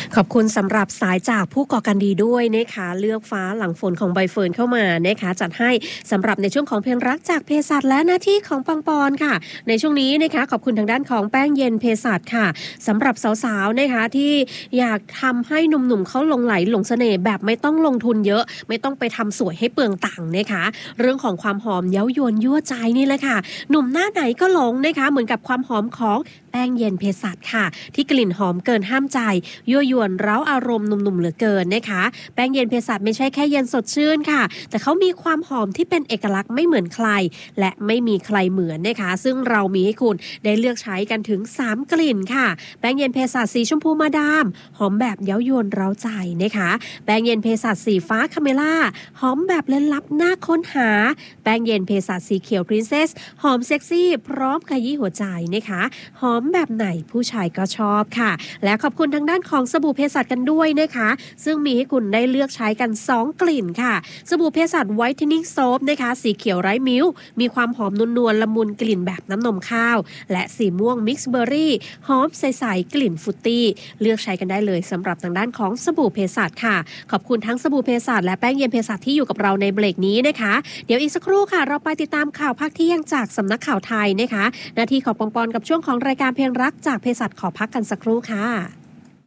ขอบคุณสำหรับสายจากผู้ก่อการดีด้วยนะคะเลือกฟ้าหลังฝนของใบเฟิร์นเข้ามานะคะจัดให้สำหรับในช่วงของเพลงรักจากเภสัชและหน้าที่ของปังปอนค่ะในช่วงนี้นะคะขอบคุณทางด้านของแป้งเย็นเภสัชค่ะสำหรับสาวๆนะคะที่อยากทำให้หนุ่มๆเขาหลงไหลหลงเสน่ห์แบบไม่ต้องลงทุนเยอะไม่ต้องไปทำสวยให้เปลืองตังค์นะคะเรื่องของความหอมเย้ายวนยั่วใจนี่แหละค่ะหนุ่มหน้าไหนก็หลงนะคะเหมือนกับความหอมของแป้งเย็นเภสัชค่ะที่กลิ่นหอมเกินห้ามใจยั่วยวนเร้าอารมณ์หนุ่มๆเหลือเกินนะคะแป้งเย็นเภสัชไม่ใช่แค่เย็นสดชื่นค่ะแต่เขามีความหอมที่เป็นเอกลักษณ์ไม่เหมือนใครและไม่มีใครเหมือนนะคะซึ่งเรามีให้คุณได้เลือกใช้กันถึง3กลิ่นค่ะแป้งเย็นเภสัชสีชมพูมาดามหอมแบบเย้ายวนเร้าใจนะคะแป้งเย็นเภสัชสีฟ้าคาเมล่าหอมแบบลึกลับน่าค้นหาแป้งเย็นเภสัชสีเขียวพรินเซสหอมเซ็กซี่พร้อมขยี้หัวใจนะคะหอมแบบไหนผู้ชายก็ชอบค่ะและขอบคุณทางด้านของสบู่เภสัชกันด้วยนะคะซึ่งมีให้คุณได้เลือกใช้กัน2กลิ่นค่ะสบู่เภสัชไวท์เทนนิ่งโซฟนะคะสีเขียวไร้มิ้วมีความหอมนวลละมุนกลิ่นแบบน้ำนมข้าวและสีม่วงมิกซ์เบอร์รี่หอมใสๆกลิ่นฟรุตตี้เลือกใช้กันได้เลยสำหรับทางด้านของสบู่เภสัชค่ะขอบคุณทั้งสบู่เภสัชและแป้งเย็นเภสัชที่อยู่กับเราในเบรกนี้นะคะเดี๋ยวอีกสักครู่ค่ะเราไปติดตามข่าวภาคเที่ยงจากสำนักข่าวไทยนะคะหน้าที่ของปองปอนกับช่วงของรายการเพลงรักจากเภสัชขอพักกันสักครู่ค่ะ